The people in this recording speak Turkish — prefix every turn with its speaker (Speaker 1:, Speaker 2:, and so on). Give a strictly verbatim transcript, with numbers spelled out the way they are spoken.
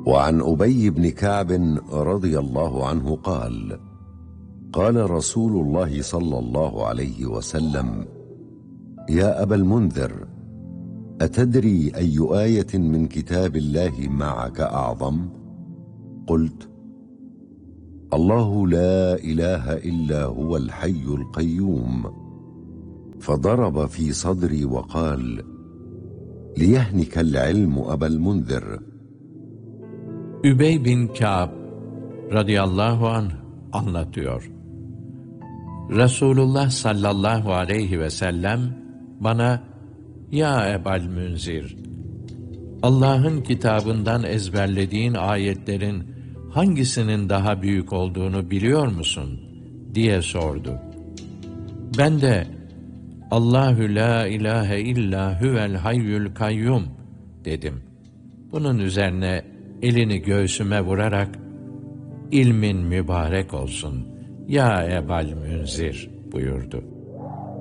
Speaker 1: وعن أبي بن كعب رضي الله عنه قال: قال رسول الله صلى الله عليه وسلم: يا أبا المنذر، أتدري أي آية من كتاب الله معك أعظم؟ قلت: الله لا إله إلا هو الحي القيوم. فضرب في صدري وقال: ليهنك العلم أبا المنذر.
Speaker 2: Übey bin Kâb radıyallahu anh anlatıyor. Resulullah sallallahu aleyhi ve sellem bana, ya Ebal Münzir, Allah'ın kitabından ezberlediğin ayetlerin hangisinin daha büyük olduğunu biliyor musun diye sordu. Ben de Allahü la ilahe illa huvel hayyül kayyum dedim. Bunun üzerine elini göğsüme vurarak, ilmin mübarek olsun ya Ebal Münzir buyurdu.